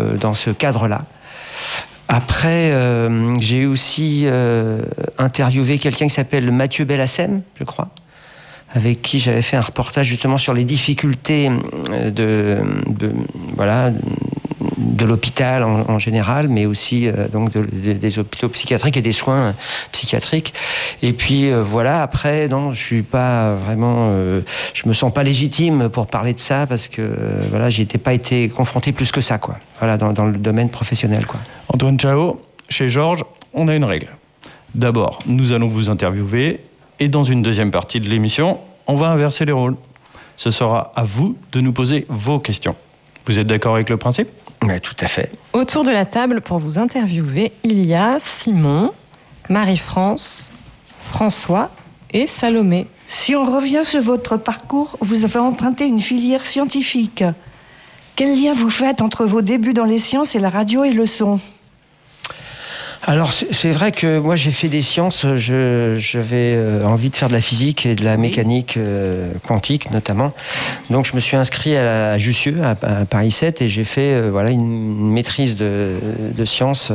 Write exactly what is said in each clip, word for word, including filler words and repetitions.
euh, dans ce cadre-là. Après, euh, j'ai aussi euh, interviewé quelqu'un qui s'appelle Mathieu Bellassem, je crois, avec qui j'avais fait un reportage justement sur les difficultés de, de voilà de l'hôpital en, en général, mais aussi euh, donc de, de, des hôpitaux psychiatriques et des soins psychiatriques. Et puis euh, voilà. Après, non, je suis pas vraiment, euh, je me sens pas légitime pour parler de ça parce que euh, voilà, j'y étais pas été confronté plus que ça, quoi. Voilà, dans, dans le domaine professionnel, quoi. Antoine Chao, chez Georges, on a une règle. D'abord, nous allons vous interviewer et dans une deuxième partie de l'émission, on va inverser les rôles. Ce sera à vous de nous poser vos questions. Vous êtes d'accord avec le principe ? Oui, tout à fait. Autour de la table, pour vous interviewer, il y a Simon, Marie-France, François et Salomé. Si on revient sur votre parcours, vous avez emprunté une filière scientifique. Quel lien vous faites entre vos débuts dans les sciences et la radio et le son ? Alors c'est vrai que moi j'ai fait des sciences, je, j'avais euh, envie de faire de la physique et de la mécanique euh, quantique notamment. Donc je me suis inscrit à, la, à Jussieu, à, à Paris sept, et j'ai fait euh, voilà, une, une maîtrise de, de sciences,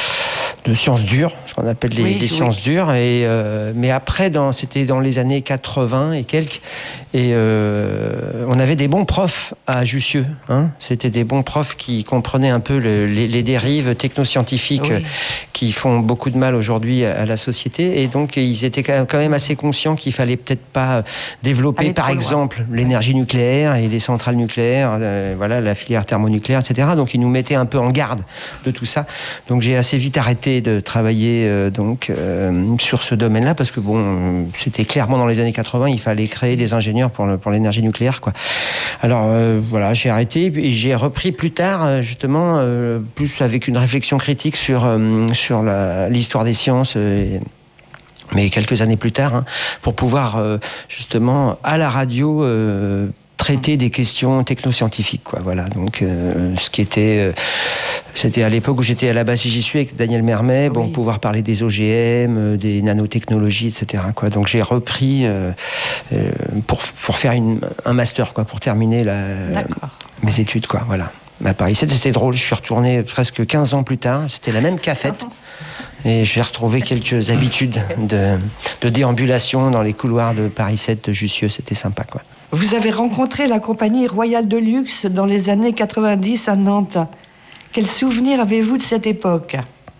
de sciences dures, ce qu'on appelle les, oui, les oui. sciences dures. Et, euh, mais après, dans, c'était dans les années quatre-vingts et quelques, et euh, on avait des bons profs à Jussieu. Hein. C'était des bons profs qui comprenaient un peu le, les, les dérives technoscientifiques oui. qui font beaucoup de mal aujourd'hui à, à la société. Et donc, ils étaient quand même assez conscients qu'il fallait peut-être pas développer, Aller par exemple, loin. l'énergie nucléaire et les centrales nucléaires, euh, voilà, la filière thermonucléaire, et cetera. Donc, ils nous mettaient un peu en garde de tout ça. Donc, j'ai assez vite arrêté de travailler euh, donc, euh, sur ce domaine-là parce que, bon, c'était clairement dans les années quatre-vingts, il fallait créer des ingénieurs pour, le, pour l'énergie nucléaire, quoi. Alors, euh, voilà, j'ai arrêté et j'ai repris plus tard, justement, euh, plus avec une réflexion critique sur, euh, sur la, l'histoire des sciences, euh, mais quelques années plus tard, hein, pour pouvoir, euh, justement, à la radio, euh, traiter des questions technoscientifiques, quoi. Voilà. Donc, euh, ce qui était, euh, c'était à l'époque où j'étais à la base, si j'y suis avec Daniel Mermet, oui. bon, pouvoir parler des O G M, euh, des nanotechnologies, et cetera, quoi. Donc, j'ai repris euh, euh, pour pour faire une, un master, quoi, pour terminer la, mes études, quoi. Voilà. À Paris sept, c'était drôle. Je suis retourné presque quinze ans plus tard. C'était la même cafette. Et j'ai retrouvé quelques habitudes de, de déambulation dans les couloirs de Paris sept, de Jussieu. C'était sympa, quoi. Vous avez rencontré la compagnie Royale de Luxe dans les années quatre-vingt-dix à Nantes. Quel souvenir avez-vous de cette époque ?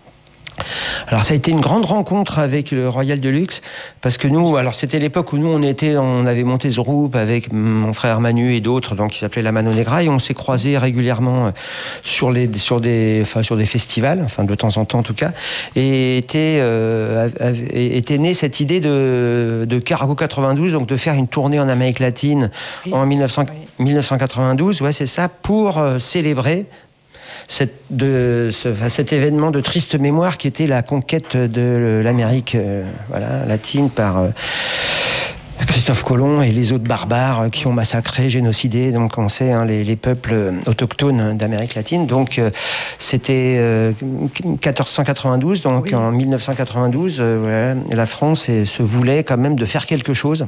Alors ça a été une grande rencontre avec le Royal de Luxe parce que nous, alors c'était l'époque où nous on était, on avait monté ce groupe avec mon frère Manu et d'autres, donc qui s'appelait la Mano Negra, et on s'est croisés régulièrement sur les sur des enfin sur des festivals, enfin de temps en temps en tout cas, et était euh, était née cette idée de de Cargo quatre-vingt-douze, donc de faire une tournée en Amérique latine oui. en mille neuf cents, oui. mille neuf cent quatre-vingt-douze, ouais c'est ça, pour euh, célébrer Cette, de, ce, enfin, cet événement de triste mémoire qui était la conquête de l'Amérique euh, voilà, latine par euh, Christophe Colomb et les autres barbares qui ont massacré, génocidé, donc on sait, hein, les, les peuples autochtones d'Amérique latine. Donc euh, c'était euh, quatorze cent quatre-vingt-douze, donc oui. en mille neuf cent quatre-vingt-douze, euh, voilà, la France et, se voulait quand même de faire quelque chose.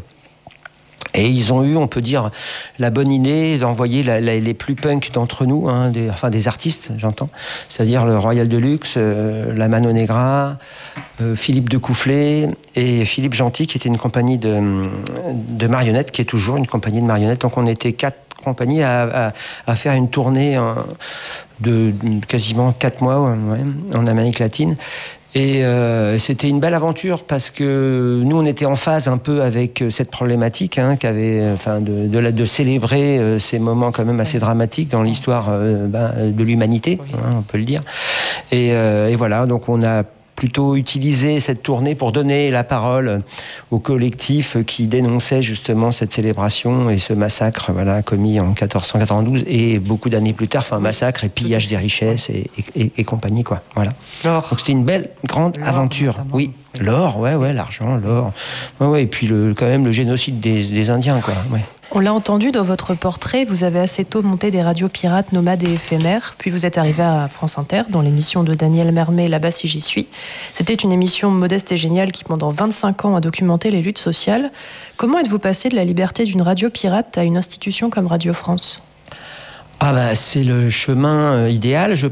Et ils ont eu, on peut dire, la bonne idée d'envoyer la, la, les plus punks d'entre nous, hein, des, enfin des artistes, j'entends, c'est-à-dire le Royal de Luxe, euh, la Mano Negra, euh, Philippe de Coufflet et Philippe Gentil, qui était une compagnie de, de marionnettes, qui est toujours une compagnie de marionnettes. Donc on était quatre compagnies à, à, à faire une tournée hein, de, de quasiment quatre mois ouais, en Amérique latine. Et euh, c'était une belle aventure parce que nous, on était en phase un peu avec cette problématique, hein, qu'avait, enfin, de, de, de célébrer euh, ces moments quand même assez dramatiques dans l'histoire euh, ben, de l'humanité, oui. hein, on peut le dire. Et, euh, et voilà, donc on a plutôt utilisé cette tournée pour donner la parole au collectif qui dénonçait justement cette célébration et ce massacre voilà, commis en quatorze cent quatre-vingt-douze et beaucoup d'années plus tard, enfin massacre et pillage des richesses et, et, et compagnie, quoi. Voilà. L'or. Donc c'était une belle, grande l'or, aventure. Notamment. Oui, l'or, ouais, ouais, l'argent, l'or. Ouais, ouais, et puis le, quand même le génocide des, des Indiens, quoi. Ouais. On l'a entendu dans votre portrait, vous avez assez tôt monté des radios pirates nomades et éphémères, puis vous êtes arrivé à France Inter, dans l'émission de Daniel Mermet, Là-bas si j'y suis. C'était une émission modeste et géniale qui, pendant vingt-cinq ans, a documenté les luttes sociales. Comment êtes-vous passé de la liberté d'une radio pirate à une institution comme Radio France ? Ah bah, c'est le chemin idéal, je